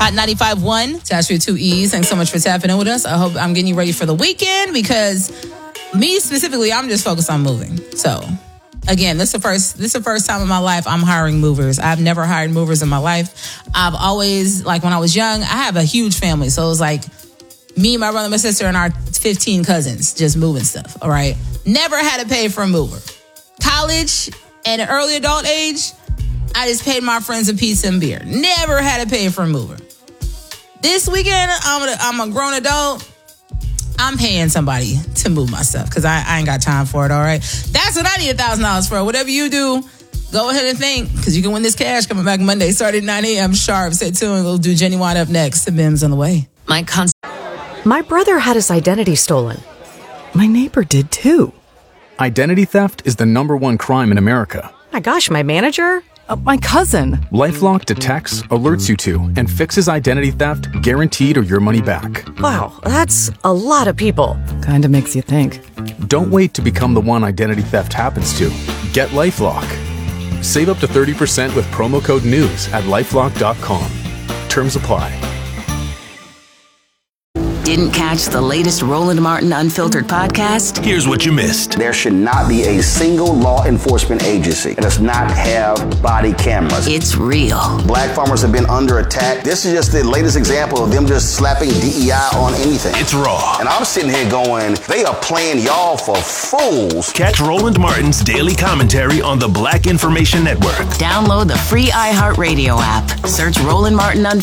Hot 95.1, attached with 2 E's. Thanks so much for tapping in with us. I hope I'm getting you ready for the weekend because me specifically, I'm just focused on moving. So, again, this is the first time in my life I'm hiring movers. I've never hired movers in my life. I've always, like when I was young, I have a huge family. So it was like me, my brother, my sister, and our 15 cousins just moving stuff, all right? Never had to pay for a mover. College and early adult age, I just paid my friends a pizza and beer. Never had to pay for a mover. This weekend, I'm a grown adult. I'm paying somebody to move my stuff because I ain't got time for it, all right? That's what I need $1,000 for. Whatever you do, go ahead and think because you can win this cash coming back Monday. Start at 9 a.m. sharp. Stay tuned. We'll do Genuine up next. The Bim's on the way. My brother had his identity stolen. My neighbor did too. Identity theft is the #1 crime in America. My gosh, my manager? My cousin. LifeLock detects, alerts you to, and fixes identity theft guaranteed or your money back. Wow, that's a lot of people. Kinda makes you think. Don't wait to become the one identity theft happens to. Get LifeLock. Save up to 30% with promo code NEWS at LifeLock.com. Terms apply. Didn't catch the latest Roland Martin Unfiltered podcast? Here's what you missed. There should not be a single law enforcement agency that does not have body cameras. It's real. Black farmers have been under attack. This is just the latest example of them just slapping DEI on anything. It's raw. And I'm sitting here going, they are playing y'all for fools. Catch Roland Martin's daily commentary on the Black Information Network. Download the free iHeartRadio app. Search Roland Martin Unfiltered